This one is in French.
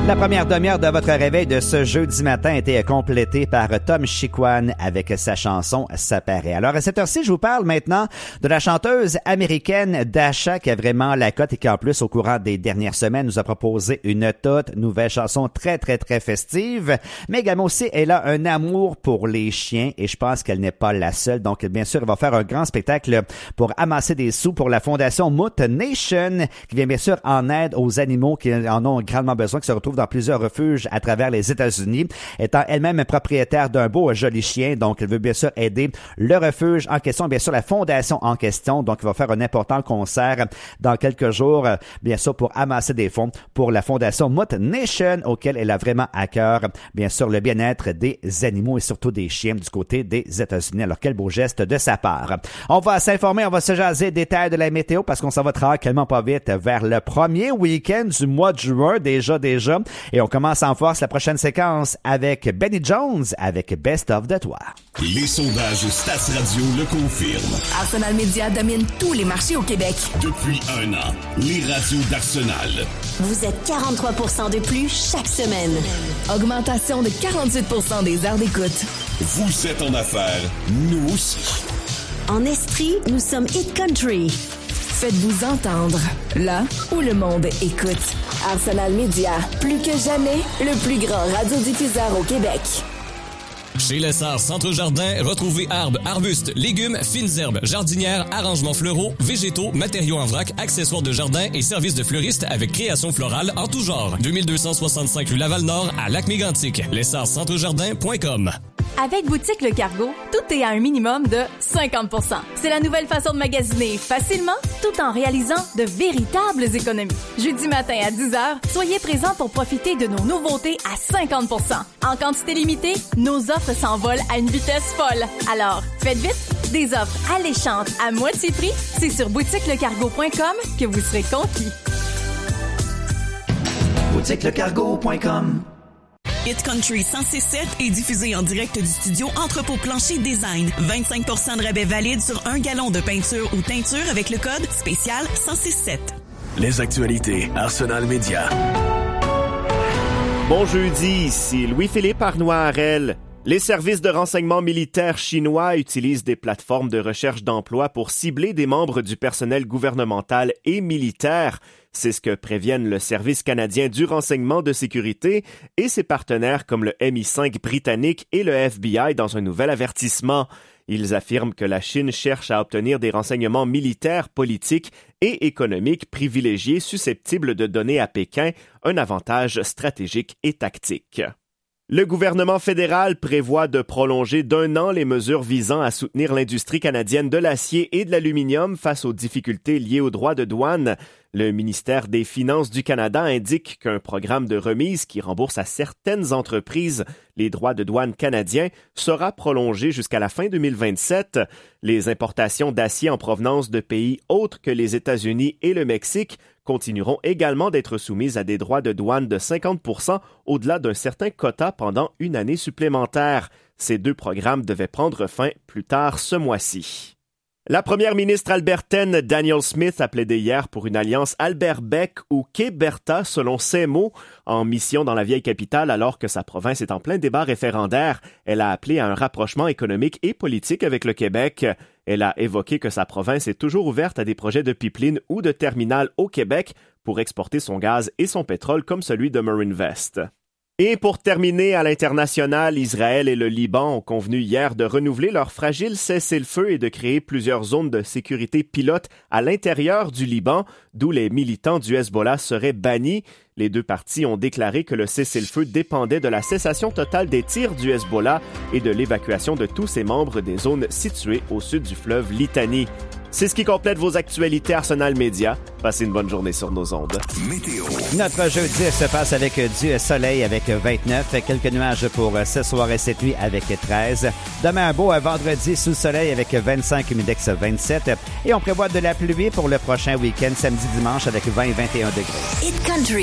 La première demi-heure de votre réveil de ce jeudi matin a été complétée par Tom Chiquan avec sa chanson « Ça paraît ». Alors, à cette heure-ci, je vous parle maintenant de la chanteuse américaine Dasha qui a vraiment la cote et qui, en plus, au courant des dernières semaines, nous a proposé une toute nouvelle chanson très, très, très festive. Mais également aussi, elle a un amour pour les chiens et je pense qu'elle n'est pas la seule. Donc, bien sûr, elle va faire un grand spectacle pour amasser des sous pour la fondation Mutt Nation qui vient bien sûr en aide aux animaux qui en ont grandement besoin, qui se retrouvent dans plusieurs refuges à travers les États-Unis. Étant elle-même propriétaire d'un beau joli chien, donc elle veut bien sûr aider le refuge en question, bien sûr la fondation en question. Donc, il va faire un important concert dans quelques jours, bien sûr pour amasser des fonds pour la fondation Mutt Nation, auquel elle a vraiment à cœur, bien sûr, le bien-être des animaux et surtout des chiens du côté des États-Unis. Alors, quel beau geste de sa part. On va s'informer, on va se jaser des détails de la météo parce qu'on s'en va tranquillement pas vite vers le premier week-end du mois de juin, déjà. Et on commence en force la prochaine séquence avec Benny Jones avec Best of de toi. Les sondages Stats Radio le confirment. Arsenal Media domine tous les marchés au Québec. Depuis 1 an, les radios d'Arsenal. Vous êtes 43% de plus chaque semaine. Augmentation de 48% des heures d'écoute. Vous êtes en affaires, nous aussi. En Estrie, nous sommes Hit Country. Faites-vous entendre, là où le monde écoute. Arsenal Media, plus que jamais, le plus grand radiodiffuseur au Québec. Chez Lessard Centre Jardin, retrouvez arbres, arbustes, légumes, fines herbes, jardinières, arrangements floraux, végétaux, matériaux en vrac, accessoires de jardin et services de fleuriste avec création florale en tout genre. 2265 rue Laval-Nord à Lac-Mégantic. LessardCentreJardin.com. Avec Boutique Le Cargo, tout est à un minimum de 50%. C'est la nouvelle façon de magasiner facilement, tout en réalisant de véritables économies. Jeudi matin à 10h, soyez présents pour profiter de nos nouveautés à 50%. En quantité limitée, nos offres s'envolent à une vitesse folle. Alors, faites vite, des offres alléchantes à moitié prix, c'est sur boutiquelecargo.com que vous serez conquis. boutiquelecargo.com. Hit Country 106.7 est diffusé en direct du studio Entrepôt Plancher Design. 25% de rabais valide sur 1 gallon de peinture ou teinture avec le code spécial 106.7. Les actualités Arsenal Media. Bon jeudi, ici Louis-Philippe Arnois-Harel. Les services de renseignement militaire chinois utilisent des plateformes de recherche d'emploi pour cibler des membres du personnel gouvernemental et militaire. C'est ce que préviennent le Service canadien du renseignement de sécurité et ses partenaires comme le MI5 britannique et le FBI dans un nouvel avertissement. Ils affirment que la Chine cherche à obtenir des renseignements militaires, politiques et économiques privilégiés susceptibles de donner à Pékin un avantage stratégique et tactique. Le gouvernement fédéral prévoit de prolonger d'1 an les mesures visant à soutenir l'industrie canadienne de l'acier et de l'aluminium face aux difficultés liées aux droits de douane. Le ministère des Finances du Canada indique qu'un programme de remise qui rembourse à certaines entreprises les droits de douane canadiens sera prolongé jusqu'à la fin 2027. Les importations d'acier en provenance de pays autres que les États-Unis et le Mexique continueront également d'être soumises à des droits de douane de 50% au-delà d'un certain quota pendant une année supplémentaire. Ces 2 programmes devaient prendre fin plus tard ce mois-ci. La première ministre albertaine Danielle Smith a plaidé hier pour une alliance Albert-Bec ou Québerta, selon ses mots, en mission dans la vieille capitale alors que sa province est en plein débat référendaire. Elle a appelé à un rapprochement économique et politique avec le Québec. Elle a évoqué que sa province est toujours ouverte à des projets de pipeline ou de terminal au Québec pour exporter son gaz et son pétrole comme celui de Marinvest. Et pour terminer, à l'international, Israël et le Liban ont convenu hier de renouveler leur fragile cessez-le-feu et de créer plusieurs zones de sécurité pilotes à l'intérieur du Liban, d'où les militants du Hezbollah seraient bannis. Les 2 parties ont déclaré que le cessez-le-feu dépendait de la cessation totale des tirs du Hezbollah et de l'évacuation de tous ses membres des zones situées au sud du fleuve Litani. C'est ce qui complète vos actualités Arsenal Media. Passez une bonne journée sur nos ondes. Météo. Notre jeudi se passe avec du soleil avec 29, quelques nuages pour ce soir et cette nuit avec 13. Demain, un beau vendredi sous soleil avec 25, une index 27. Et on prévoit de la pluie pour le prochain week-end, samedi-dimanche avec 20 et 21 degrés. Hit Country.